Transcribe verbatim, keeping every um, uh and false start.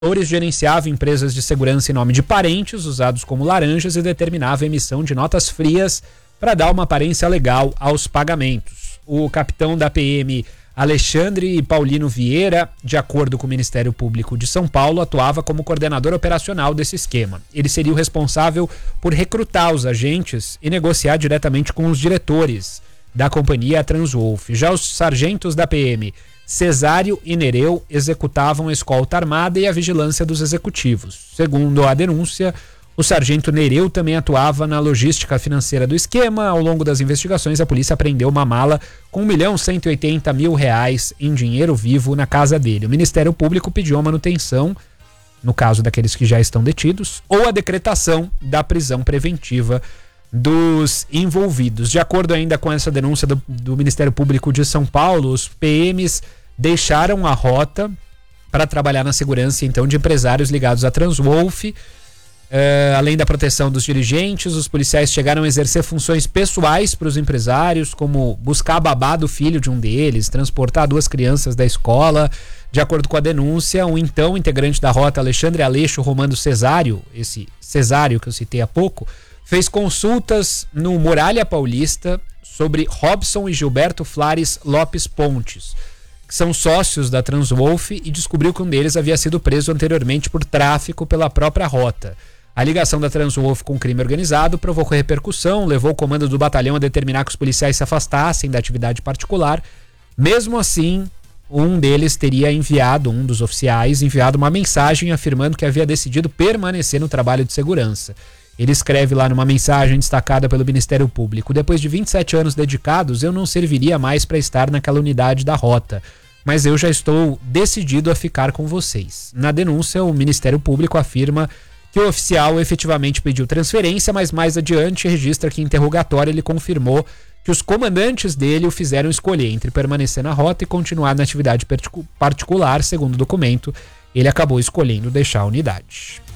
Torres gerenciava empresas de segurança em nome de parentes, usados como laranjas, e determinava a emissão de notas frias para dar uma aparência legal aos pagamentos. O capitão da P M, Alexandre Paulino Vieira, de acordo com o Ministério Público de São Paulo, atuava como coordenador operacional desse esquema. Ele seria o responsável por recrutar os agentes e negociar diretamente com os diretores da companhia Transwolf. Já os sargentos da P M, Cesário e Nereu, executavam a escolta armada e a vigilância dos executivos. Segundo a denúncia, o sargento Nereu também atuava na logística financeira do esquema. Ao longo das investigações, a polícia apreendeu uma mala com um milhão cento e oitenta mil reais em dinheiro vivo na casa dele. O Ministério Público pediu a manutenção, no caso daqueles que já estão detidos, ou a decretação da prisão preventiva dos envolvidos. De acordo ainda com essa denúncia do, do Ministério Público de São Paulo, os P Ms deixaram a rota para trabalhar na segurança, então, de empresários ligados à Transwolf. Uh, além da proteção dos dirigentes, os policiais chegaram a exercer funções pessoais para os empresários, como buscar a babá do filho de um deles, transportar duas crianças da escola. De acordo com a denúncia, um então integrante da rota, Alexandre Aleixo Romano Cesário, esse Cesário que eu citei há pouco, fez consultas no Muralha Paulista sobre Robson e Gilberto Flares Lopes Pontes, que são sócios da Transwolf, e descobriu que um deles havia sido preso anteriormente por tráfico pela própria rota. A ligação da Transwolf com o crime organizado provocou repercussão, levou o comando do batalhão a determinar que os policiais se afastassem da atividade particular. Mesmo assim, um deles teria enviado, um dos oficiais, enviado uma mensagem afirmando que havia decidido permanecer no trabalho de segurança. Ele escreve lá numa mensagem destacada pelo Ministério Público: depois de vinte e sete anos dedicados, eu não serviria mais para estar naquela unidade da rota, mas eu já estou decidido a ficar com vocês. Na denúncia, o Ministério Público afirma que o oficial efetivamente pediu transferência, mas mais adiante registra que em interrogatório ele confirmou que os comandantes dele o fizeram escolher entre permanecer na rota e continuar na atividade particular. Segundo o documento, ele acabou escolhendo deixar a unidade.